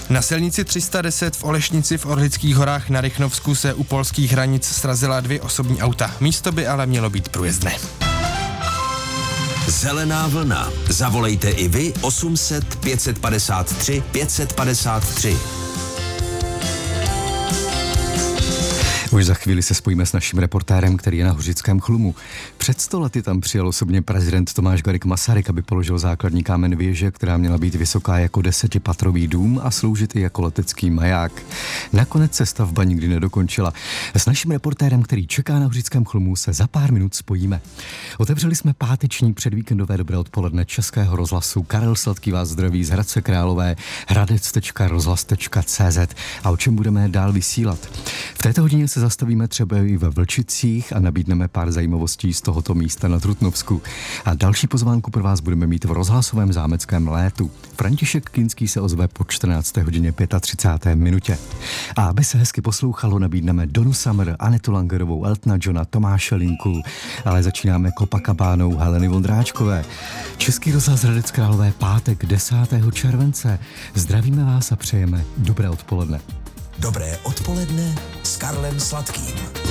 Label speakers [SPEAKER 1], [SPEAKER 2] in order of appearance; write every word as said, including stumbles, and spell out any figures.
[SPEAKER 1] Na silnici tři sta deset v Olešnici v Orlických horách na Rychnovsku se u polských hranic srazila dvě osobní auta. Místo by ale mělo být průjezdné.
[SPEAKER 2] Zelená vlna. Zavolejte i vy osm set pět padesát tři pět padesát tři.
[SPEAKER 3] Už za chvíli se spojíme s naším reportérem, který je na Hořickém Chlumu. Před sto lety tam přijel osobně prezident Tomáš Garrigue Masaryk, aby položil základní kámen věže, která měla být vysoká jako desetipatrový dům a sloužit i jako letecký maják. Nakonec se stavba nikdy nedokončila. S naším reportérem, který čeká na Hořickém Chlumu, se za pár minut spojíme. Otevřeli jsme páteční předvíkendové dobré odpoledne Českého rozhlasu. Karel Sladký vás zdraví z Hradce Králové, hradec tečka rozhlas tečka cé zet. A o čem budeme dál vysílat? V této hodině se zastavíme třeba i ve Vlčicích a nabídneme pár zajímavostí z tohoto místa na Trutnovsku. A další pozvánku pro vás budeme mít v rozhlasovém zámeckém létu. František Kinský se ozve po čtrnácté hodině třicáté páté minutě. A aby se hezky poslouchalo, nabídneme Donu Summer, Anetu Langerovou, Eltona Johna, Tomáše Linku, ale začínáme Copacabánou Heleny Vondráčkové. Český rozhlas Hradec Králové, pátek desátého července. Zdravíme vás a přejeme dobré odpoledne.
[SPEAKER 2] Dobré odpoledne s Karlem Sladkým.